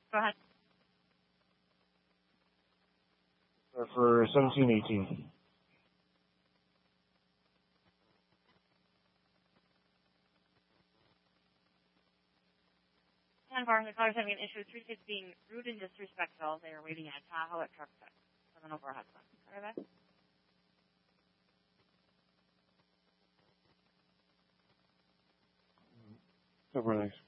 Go ahead. For 1718. And bar, the caller's having an issue with 3 kids being rude and disrespectful. They are waiting at Tahoe at Truck Stop. 704 Hudson. Sorry about that. No, thanks.